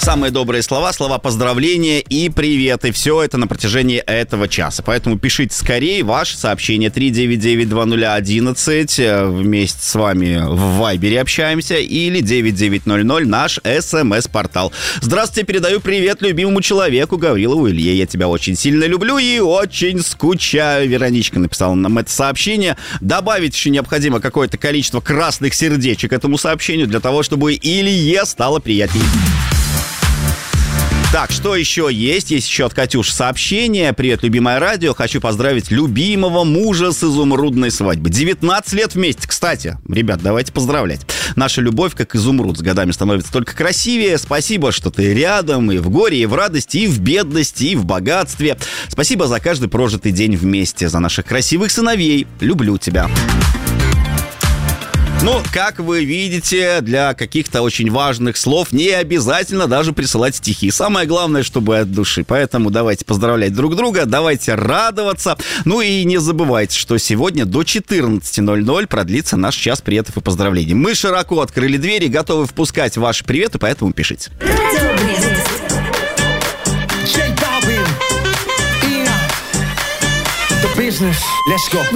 Самые добрые слова, слова поздравления и приветы. Все это на протяжении этого часа. Поэтому пишите скорее ваши сообщения 399-2011. Вместе с вами в Вайбере общаемся. Или 9900 наш СМС-портал. Здравствуйте, передаю привет любимому человеку Гаврилову Илье. Я тебя очень сильно люблю и очень скучаю. Вероничка написала нам это сообщение. Добавить еще необходимо какое-то количество красных сердечек этому сообщению для того, чтобы Илье стало приятнее. Так, что еще есть? Есть еще от Катюши сообщение. Привет, любимое радио. Хочу поздравить любимого мужа с изумрудной свадьбы. 19 лет вместе. Кстати, ребят, давайте поздравлять. Наша любовь, как изумруд, с годами становится только красивее. Спасибо, что ты рядом и в горе, и в радости, и в бедности, и в богатстве. Спасибо за каждый прожитый день вместе, за наших красивых сыновей. Люблю тебя. Ну, как вы видите, для каких-то очень важных слов не обязательно даже присылать стихи. Самое главное, чтобы от души. Поэтому давайте поздравлять друг друга, давайте радоваться. Ну и не забывайте, что сегодня до 14:00 продлится наш час приветов и поздравлений. Мы широко открыли двери, готовы впускать ваши приветы, поэтому пишите.